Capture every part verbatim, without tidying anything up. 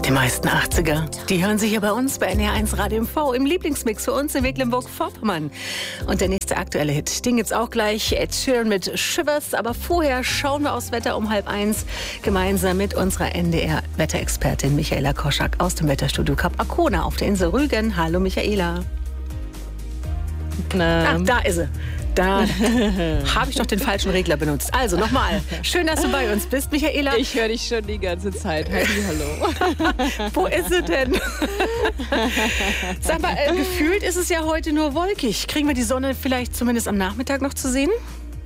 Die meisten achtziger, die hören sich hier bei uns bei N D R eins Radio M V im Lieblingsmix für uns in Mecklenburg-Vorpommern. Und der nächste aktuelle Hit, den gibt's auch gleich, Ed Sheeran mit Shivers. Aber vorher schauen wir aufs Wetter um halb eins gemeinsam mit unserer N D R-Wetterexpertin Michaela Koschak aus dem Wetterstudio Kap Arkona auf der Insel Rügen. Hallo Michaela. Ach, da ist sie. Da habe ich doch den falschen Regler benutzt. Also nochmal, schön, dass du bei uns bist, Michaela. Ich höre dich schon die ganze Zeit. Halli, hallo. Wo ist sie denn? Sag mal, äh, gefühlt ist es ja heute nur wolkig. Kriegen wir die Sonne vielleicht zumindest am Nachmittag noch zu sehen?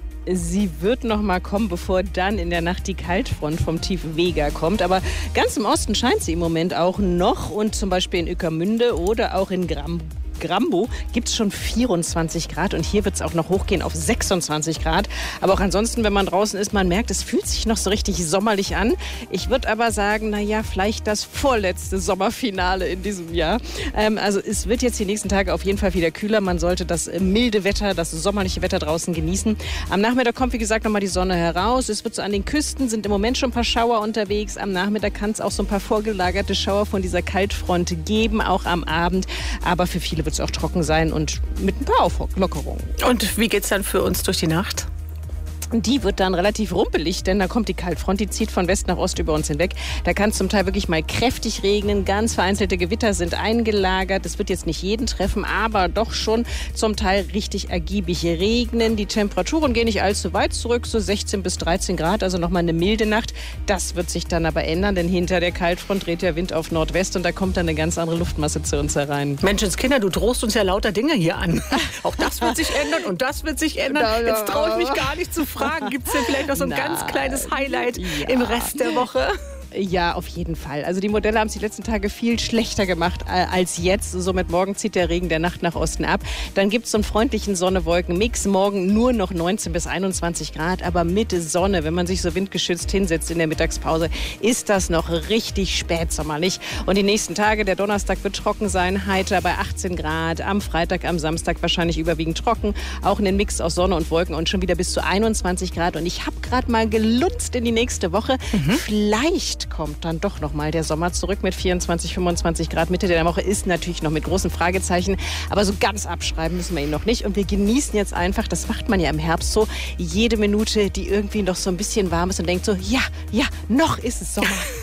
Sie wird noch mal kommen, bevor dann in der Nacht die Kaltfront vom Tief Vega kommt. Aber ganz im Osten scheint sie im Moment auch noch. Und zum Beispiel in Ueckermünde oder auch in Gram Grambo gibt es schon vierundzwanzig Grad und hier wird es auch noch hochgehen auf sechsundzwanzig Grad. Aber auch ansonsten, wenn man draußen ist, man merkt, es fühlt sich noch so richtig sommerlich an. Ich würde aber sagen, naja, vielleicht das vorletzte Sommerfinale in diesem Jahr. Ähm, also es wird jetzt die nächsten Tage auf jeden Fall wieder kühler. Man sollte das milde Wetter, das sommerliche Wetter draußen genießen. Am Nachmittag kommt, wie gesagt, nochmal die Sonne heraus. Es wird so an den Küsten, sind im Moment schon ein paar Schauer unterwegs. Am Nachmittag kann es auch so ein paar vorgelagerte Schauer von dieser Kaltfront geben, auch am Abend. Aber für viele wird es auch trocken sein und mit ein paar Auflockerungen. Und wie geht's dann für uns durch die Nacht? Die wird dann relativ rumpelig, denn da kommt die Kaltfront, die zieht von West nach Ost über uns hinweg. Da kann es zum Teil wirklich mal kräftig regnen, ganz vereinzelte Gewitter sind eingelagert. Es wird jetzt nicht jeden treffen, aber doch schon zum Teil richtig ergiebig regnen. Die Temperaturen gehen nicht allzu weit zurück, so sechzehn bis dreizehn Grad, also nochmal eine milde Nacht. Das wird sich dann aber ändern, denn hinter der Kaltfront dreht der Wind auf Nordwest und da kommt dann eine ganz andere Luftmasse zu uns herein. Menschenskinder, du drohst uns ja lauter Dinge hier an. Auch das wird sich ändern und das wird sich ändern. Jetzt traue ich mich gar nicht zu fragen. Gibt es denn vielleicht noch so ein Na, ganz kleines Highlight ja. im Rest der Woche? Ja, auf jeden Fall. Also die Modelle haben es die letzten Tage viel schlechter gemacht äh, als jetzt. Somit morgen zieht der Regen der Nacht nach Osten ab. Dann gibt es so einen freundlichen Sonne-Wolken-Mix. Morgen nur noch neunzehn bis einundzwanzig Grad, aber mit Sonne. Wenn man sich so windgeschützt hinsetzt in der Mittagspause, ist das noch richtig spätsommerlich. Und die nächsten Tage, der Donnerstag wird trocken sein, heiter bei achtzehn Grad. Am Freitag, am Samstag wahrscheinlich überwiegend trocken. Auch einen Mix aus Sonne und Wolken und schon wieder bis zu einundzwanzig Grad. Und ich habe gerade mal gelunzt in die nächste Woche. Mhm. Vielleicht kommt dann doch noch mal der Sommer zurück mit vierundzwanzig, fünfundzwanzig Grad. Mitte der Woche ist natürlich noch mit großen Fragezeichen, aber so ganz abschreiben müssen wir ihn noch nicht. Und wir genießen jetzt einfach, das macht man ja im Herbst so, jede Minute, die irgendwie noch so ein bisschen warm ist und denkt so, ja, ja, noch ist es Sommer.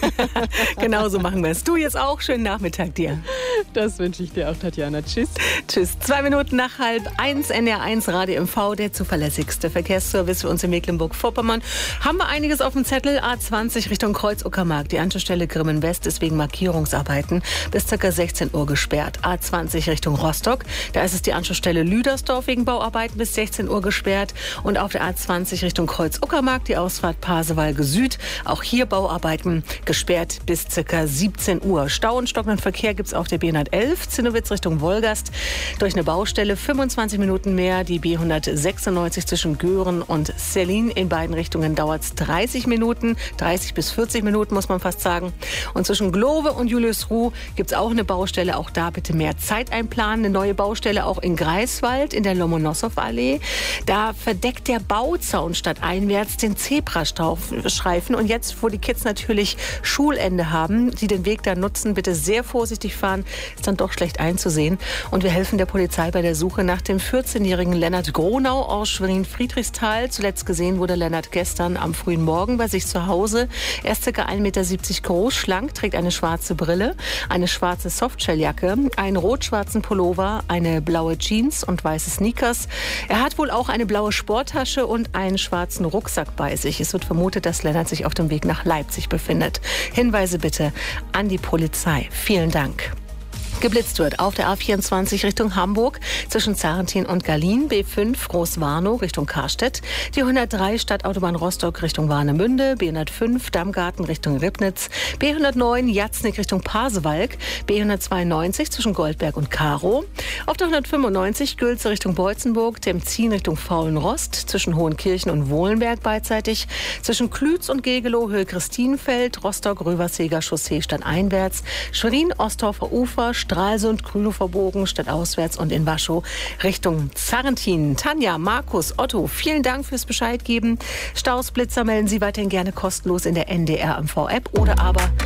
Genau so machen wir es. Du jetzt auch. Schönen Nachmittag dir. Das wünsche ich dir auch, Tatjana. Tschüss. Tschüss. Zwei Minuten nach halb eins, N D R eins Radio M V, der zuverlässigste Verkehrsservice für uns in Mecklenburg-Vorpommern. Haben wir einiges auf dem Zettel. A zwanzig Richtung Kreuz-Uckermark. Die Anschlussstelle Grimmen West ist wegen Markierungsarbeiten bis ca. sechzehn Uhr gesperrt. A zwanzig Richtung Rostock. Da ist es die Anschlussstelle Lüdersdorf wegen Bauarbeiten bis sechzehn Uhr gesperrt. Und auf der A zwanzig Richtung Kreuz-Uckermark die Ausfahrt Pasewalke Süd. Auch hier Bauarbeiten gesperrt bis ca. siebzehn Uhr. Stau und stockenden Verkehr gibt es auf der B hundertelf, Zinnowitz Richtung Wolgast. Durch eine Baustelle fünfundzwanzig Minuten mehr. Die B hundertsechsundneunzig zwischen Göhren und Sellin. In beiden Richtungen dauert es dreißig Minuten, dreißig bis vierzig Minuten muss man fast sagen. Und zwischen Glove und Juliusruh gibt es auch eine Baustelle. Auch da bitte mehr Zeit einplanen. Eine neue Baustelle auch in Greifswald in der Lomonossow-Allee. Da verdeckt der Bauzaun statt einwärts den Zebrastreifen. Und jetzt, wo die Kids natürlich Schulende haben, die den Weg da nutzen, bitte sehr vorsichtig fahren. Ist dann doch schlecht einzusehen. Und wir helfen der Polizei bei der Suche nach dem vierzehnjährigen Lennart Gronau aus Schwerin-Friedrichsthal. Zuletzt gesehen wurde Lennart gestern am frühen Morgen bei sich zu Hause. Er ist ca. ein Meter siebzig groß, schlank, trägt eine schwarze Brille, eine schwarze Softshelljacke, einen rot-schwarzen Pullover, eine blaue Jeans und weiße Sneakers. Er hat wohl auch eine blaue Sporttasche und einen schwarzen Rucksack bei sich. Es wird vermutet, dass Lennart sich auf dem Weg nach Leipzig befindet. Hinweise bitte an die Polizei. Vielen Dank. Geblitzt wird auf der A vierundzwanzig Richtung Hamburg zwischen Zarentin und Gallien, B fünf Großwarnow Richtung Karstedt, die hundertdrei Stadtautobahn Rostock Richtung Warnemünde, B hundertfünf Dammgarten Richtung Ribnitz, B hundertneun Jatznick Richtung Pasewalk, B hundertzweiundneunzig zwischen Goldberg und Karow, auf der hundertfünfundneunzig Gülze Richtung Beutzenburg, Temzin Richtung Faulenrost, zwischen Hohenkirchen und Wohlenberg beidseitig, zwischen Klütz und Gegelow Höhe Christinfeld, Rostock Röverseger Chaussee stadteinwärts, Schwerin Ostdorfer Ufer, Stralsund, Grünhofer Bogen, stadtauswärts und in Waschow Richtung Zarentin. Tanja, Markus, Otto, vielen Dank fürs Bescheid geben. Staus, Blitzer melden Sie weiterhin gerne kostenlos in der N D R M V App oder aber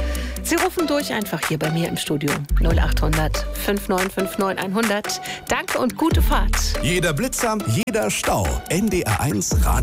Sie rufen durch einfach hier bei mir im Studio. null acht hundert fünfundneunzig neunzig hundert. Danke und gute Fahrt. Jeder Blitzer, jeder Stau. N D R eins Radio.